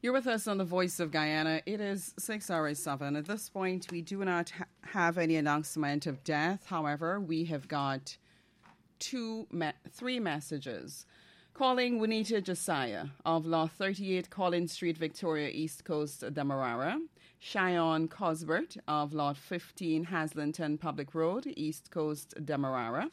You're with us on the Voice of Guyana. It is 6:07. At this point, we do not have any announcement of death. However, we have got three messages. Calling Juanita Josiah of Law 38 Collins Street, Victoria, East Coast, Demerara. Cheyenne Cosbert of Lot 15 Haslington Public Road, East Coast, Demerara.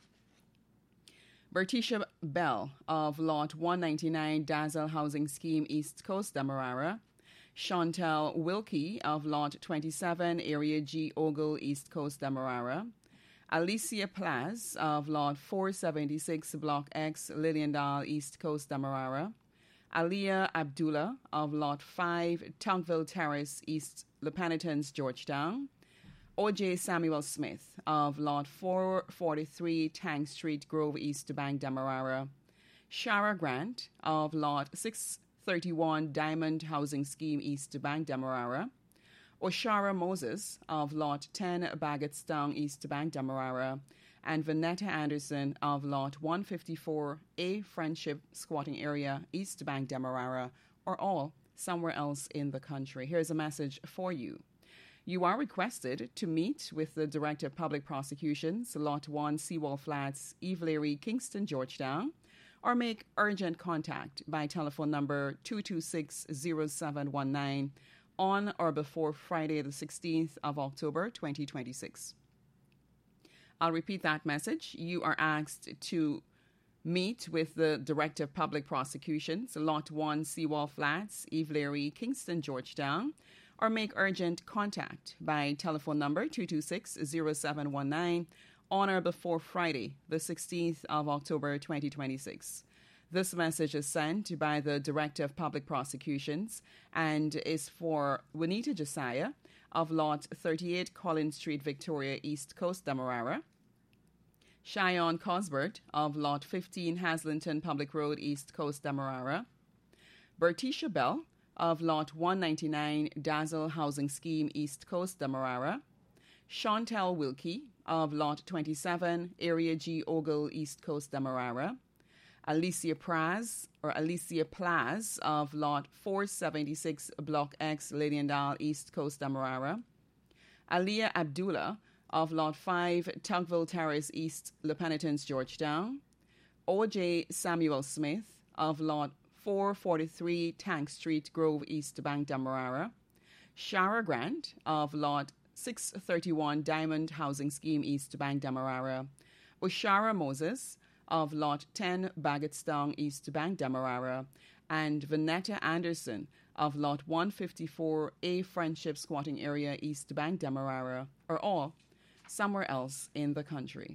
Bertisha Bell of Lot 199 Dazzle Housing Scheme, East Coast, Demerara. Chantel Wilkie of Lot 27 Area G Ogle, East Coast, Demerara. Alicia Plaz of Lot 476 Block X Liliendal, East Coast, Demerara. Aliyah Abdullah of Lot 5 Tugville Terrace, East Le Penitence, Georgetown. O.J. Samuel Smith of Lot 443 Tank Street, Grove, East Bank, Demerara. Shara Grant of Lot 631 Diamond Housing Scheme, East Bank, Demerara. Oshara Moses of Lot 10 Baggettstown, East Bank, Demerara. And Vanetta Anderson of Lot 154A Friendship Squatting Area, East Bank, Demerara, are all somewhere else in the country. Here's a message for you. You are requested to meet with the Director of Public Prosecutions, Lot 1, Seawall Flats, Eve Leary, Kingston, Georgetown, or make urgent contact by telephone number 226-0719 on or before Friday the 16th of October 2026. I'll repeat that message. You are asked to meet with the Director of Public Prosecutions, Lot 1, Seawall Flats, Eve Leary, Kingston, Georgetown, or make urgent contact by telephone number 226-0719 on or before Friday, the 16th of October 2026. This message is sent by the Director of Public Prosecutions and is for Juanita Josiah of Lot 38 Collins Street, Victoria, East Coast, Demerara. Cheyenne Cosbert of Lot 15 Haslington Public Road, East Coast, Demerara. Bertisha Bell of Lot 199 Dazzle Housing Scheme, East Coast, Demerara. Chantel Wilkie of Lot 27 Area G Ogle, East Coast, Demerara. Alicia Plaz of Lot 476 Block X Liliendal, East Coast, Demerara. Aliyah Abdullah of Lot 5 Tugville Terrace, East Le Penitence, Georgetown. O.J. Samuel Smith of Lot 443 Tank Street, Grove, East Bank, Demerara. Shara Grant of Lot 631 Diamond Housing Scheme, East Bank, Demerara. Oshara Moses of Lot 10 Baggettstown, East Bank, Demerara. And Vanetta Anderson of Lot 154A Friendship Squatting Area, East Bank, Demerara, are all somewhere else in the country.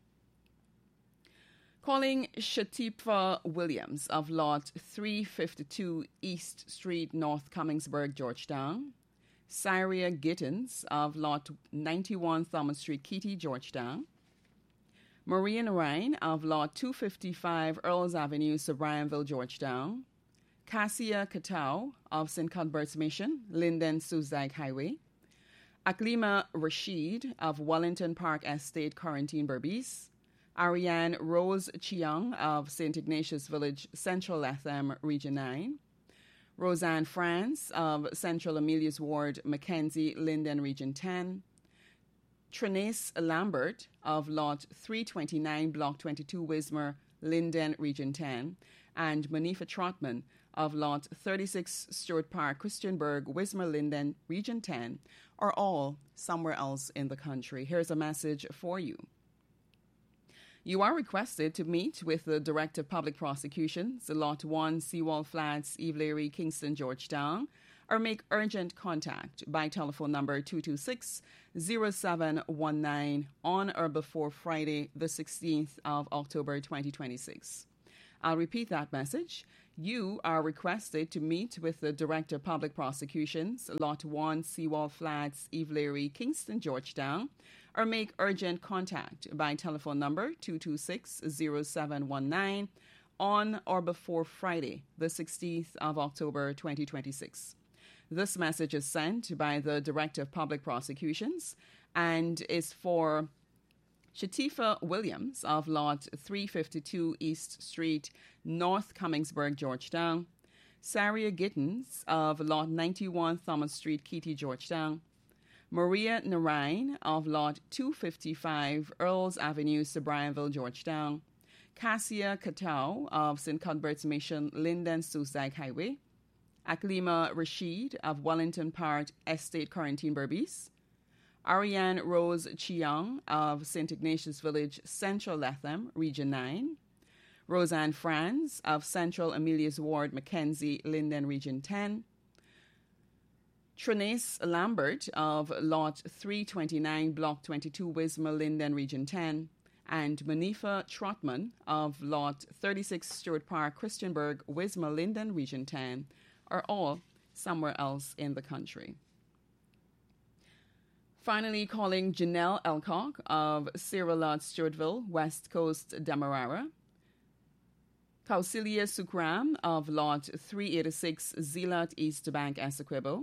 Calling Shatipa Williams of Lot 352 East Street, North Commingsburg, Georgetown. Syria Gittins of Lot 91 Thomas Street, Keety, Georgetown. Maria Ryan of Lot 255 Earls Avenue, Sobrianville, Georgetown. Cassia Katau of St. Cuthbert's Mission, Linden, Susdike Highway. Aklima Rashid of Wellington Park Estate, Quarantine, Berbice. Ariane Rose Chiang of St. Ignatius Village, Central Latham, Region 9. Roseanne France of Central Amelius Ward, Mackenzie, Linden, Region 10. Trinace Lambert of Lot 329, Block 22, Wismar, Linden, Region 10. And Manifa Trotman of Lot 36, Stewart Park, Christianburg, Wismar, Linden, Region 10, are all somewhere else in the country. Here's a message for you. You are requested to meet with the Director of Public Prosecutions, Lot 1, Seawall Flats, Eve Leary, Kingston, Georgetown, or make urgent contact by telephone number 226-0719 on or before Friday, the 16th of October 2026. I'll repeat that message. You are requested to meet with the Director of Public Prosecutions, Lot 1, Seawall Flats, Eve Leary, Kingston, Georgetown, or make urgent contact by telephone number 226-0719 on or before Friday, the 16th of October 2026. This message is sent by the Director of Public Prosecutions and is for Shatifa Williams of Lot 352 East Street, North Commingsburg, Georgetown. Saria Gittins of Lot 91 Thomas Street, Keity, Georgetown. Maria Narain of Lot 255 Earls Avenue, Sobrianville, Georgetown. Cassia Katau of St. Cuthbert's Mission, Linden, Susag Highway. Aklima Rashid of Wellington Park Estate, Quarantine, Berbice. Ariane Rose Chiang of St. Ignatius Village, Central Latham, Region 9. Roseanne Franz of Central Amelia's Ward, Mackenzie, Linden, Region 10. Trinace Lambert of Lot 329, Block 22, Wisma, Linden, Region 10. And Manifa Trotman of Lot 36, Stewart Park, Christianburg, Wisma, Linden, Region 10, are all somewhere else in the country. Finally, calling Janelle Elcock of Sierra Lodge, Stewartville, West Coast, Demerara. Kausilia Sukram of Lot 386, Zealot, East Bank, Essequibo.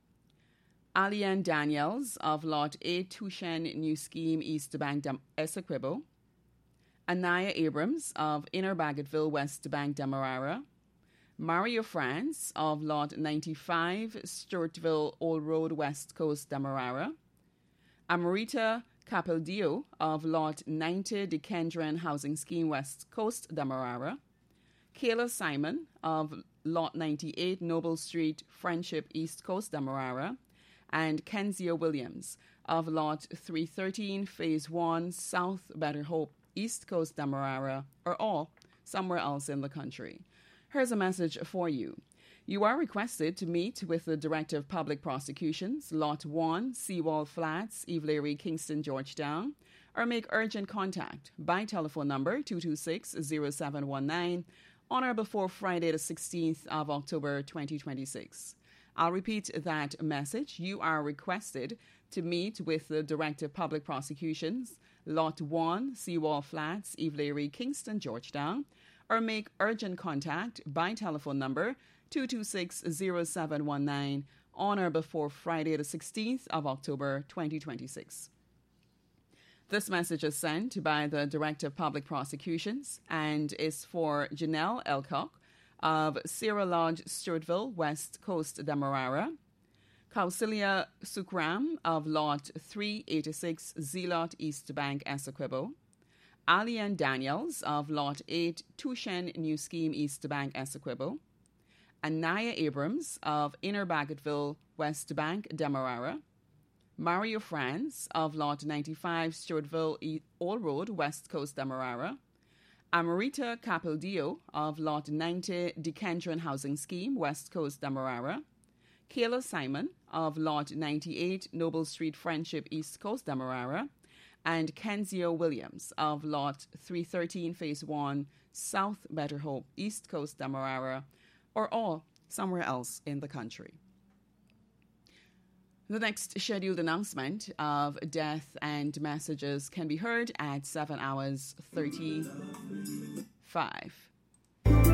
Alian Daniels of Lot 8, Tushen, New Scheme, East Bank, Essequibo. Anaya Abrams of Inner Baggetville, West Bank, Demerara. Mario France of Lot 95, Stewartville, Old Road, West Coast, Demerara. Amrita Capeldio of Lot 90, Dekendron Housing Scheme, West Coast, Demerara. Kayla Simon of Lot 98, Noble Street, Friendship, East Coast, Demerara. And Kenzia Williams of Lot 313, Phase 1, South Better Hope, East Coast, Demerara, are all somewhere else in the country. Here's a message for you. You are requested to meet with the Director of Public Prosecutions, Lot 1, Seawall Flats, Evelary, Kingston, Georgetown, or make urgent contact by telephone number 226-0719 on or before Friday the 16th of October 2026. I'll repeat that message. You are requested to meet with the Director of Public Prosecutions, Lot 1, Seawall Flats, Evelary, Kingston, Georgetown, or make urgent contact by telephone number 226-0719 on or before Friday the 16th of October 2026. This message is sent by the Director of Public Prosecutions and is for Janelle Elcock of Sierra Lodge, Stewartville, West Coast, Demerara. Kausilia Sukram of Lot 386, Zealot, East Bank, Essequibo. Alian Daniels of Lot 8, Tushen, New Scheme, East Bank, Essequibo. Anaya Abrams of Inner Baggetville, West Bank, Demerara. Mario Franz of Lot 95, Stewartville, Old Road, West Coast, Demerara. Amrita Capeldio of Lot 90, Dekendron Housing Scheme, West Coast, Demerara. Kayla Simon of Lot 98, Noble Street, Friendship, East Coast, Demerara. And Kenzio Williams of Lot 313, Phase 1, South Better Hope, East Coast, Demerara, or all somewhere else in the country. The next scheduled announcement of death and messages can be heard at 7 hours 35.